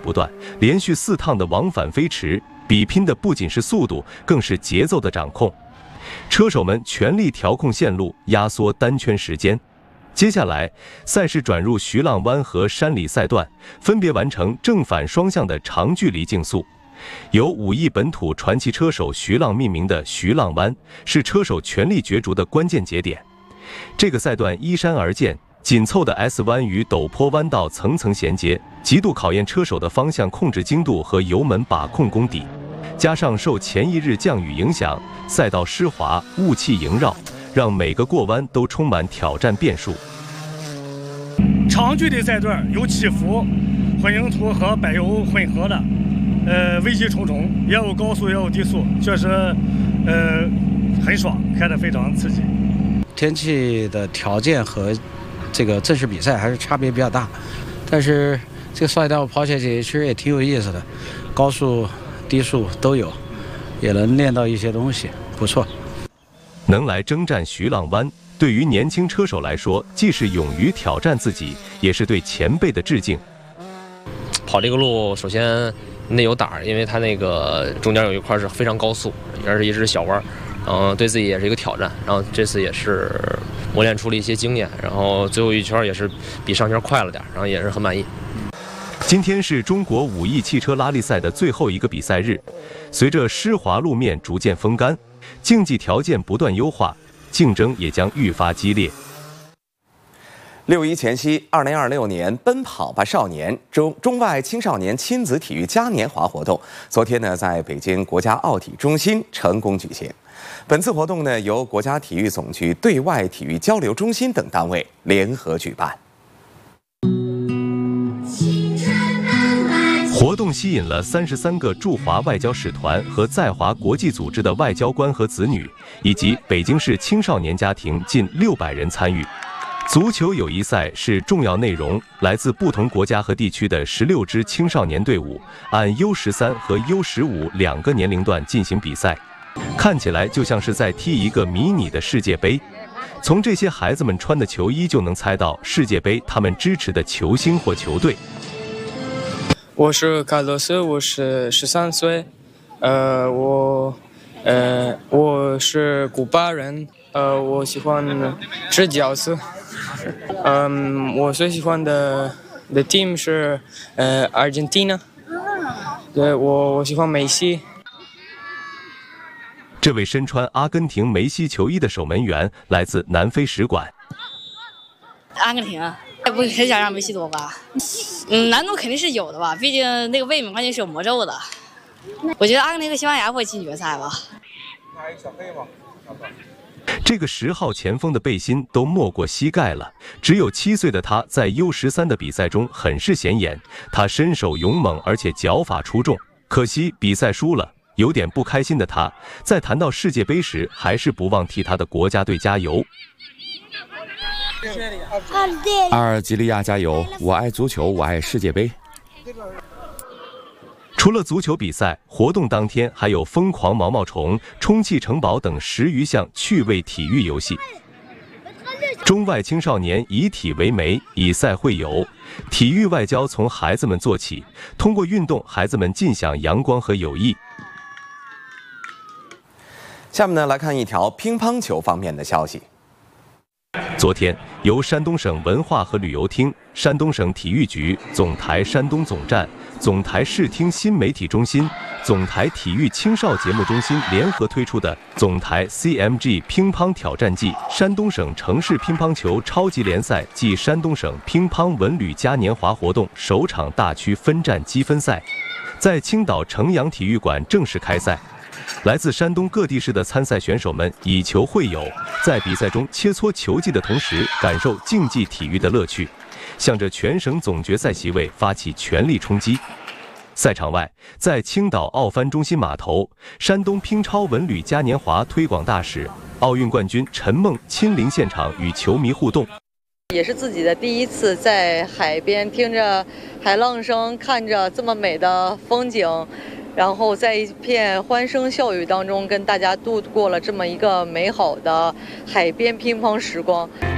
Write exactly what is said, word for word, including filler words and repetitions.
不断，连续四趟的往返飞驰，比拼的不仅是速度，更是节奏的掌控。车手们全力调控线路，压缩单圈时间。接下来，赛事转入徐浪湾和山里赛段，分别完成正反双向的长距离竞速。由武义本土传奇车手徐浪命名的徐浪湾，是车手全力角逐的关键节点。这个赛段依山而建，紧凑的 S 弯与陡坡弯道层层衔接，极度考验车手的方向控制精度和油门把控功底。加上受前一日降雨影响，赛道湿滑，雾气萦绕，让每个过弯都充满挑战变数。 长距离赛段有起伏、混凝土和柏油混合的，呃，危机重重，也有高速也有低速，确实，呃，很爽，开得非常刺激。 天气的条件和这个正式比赛还是差别比较大，但是这个赛道跑起来其实也挺有意思的，高速、低速都有，也能练到一些东西，不错。 能来征战徐浪湾，对于年轻车手来说，既是勇于挑战自己，也是对前辈的致敬。 跑这个路，首先你得有胆儿，因为它那个中间有一块是非常高速，而且一直是小弯，嗯，对自己也是一个挑战。然后这次也是磨练出了一些经验，然后最后一圈也是比上圈快了点，然后也是很满意。 今天是中国武义汽车拉力赛的最后一个比赛日，随着湿滑路面逐渐风干，竞技条件不断优化，竞争也将愈发激烈。 六一前夕，二零二六年奔跑吧少年中中外青少年亲子体育嘉年华活动，昨天呢在北京国家奥体中心成功举行。本次活动呢由国家体育总局对外体育交流中心等单位联合举办。 活动吸引了三十三个驻华外交使团和在华国际组织的外交官和子女，以及北京市青少年家庭近六百人参与。足球友谊赛是重要内容，来自不同国家和地区的十六支青少年队伍，按 U 十三 和 U 十五两个年龄段进行比赛，看起来就像是在踢一个迷你的世界杯。从这些孩子们穿的球衣就能猜到世界杯他们支持的球星或球队。 我是卡洛斯，我是十三岁，呃，我，呃，我是古巴人，呃，我喜欢吃饺子，嗯，我最喜欢的的 team 是呃 Argentina， 对我我喜欢梅西。 这位身穿阿根廷梅西球衣的守门员来自南非使馆。 阿根廷啊，不很想让梅西夺吧？嗯，难度肯定是有的吧，毕竟那个卫冕冠军是有魔咒的。我觉得阿根廷和西班牙会进决赛吧。 还有小黑吗？ 这个十号前锋的背心都没过膝盖了，只有七岁的他在 U 十三 的比赛中很是显眼，他身手勇猛，而且脚法出众。可惜比赛输了，有点不开心的他，在谈到世界杯时，还是不忘替他的国家队加油。 阿尔及利亚加油！我爱足球，我爱世界杯。 除了足球比赛，活动当天还有疯狂毛毛虫、充气城堡等十余项趣味体育游戏。中外青少年以体为媒，以赛会友，体育外交从孩子们做起，通过运动，孩子们尽享阳光和友谊。 下面呢，来看一条乒乓球方面的消息。 昨天，由山东省文化和旅游厅、山东省体育局、总台山东总站、总台视听新媒体中心、总台体育青少节目中心联合推出的总台 C M G 乒乓挑战季山东省城市乒乓球超级联赛暨山东省乒乓文旅嘉年华活动首场大区分站积分赛，在青岛城阳体育馆正式开赛。来自山东各地市的参赛选手们以球会友，在比赛中切磋球技的同时，感受竞技体育的乐趣，向着全省总决赛席位发起全力冲击。赛场外，在青岛奥帆中心码头，山东乒超文旅嘉年华推广大使、奥运冠军陈梦亲临现场与球迷互动。 也是自己的第一次在海边，听着海浪声，看着这么美的风景，然后在一片欢声笑语当中跟大家度过了这么一个美好的海边乒乓时光。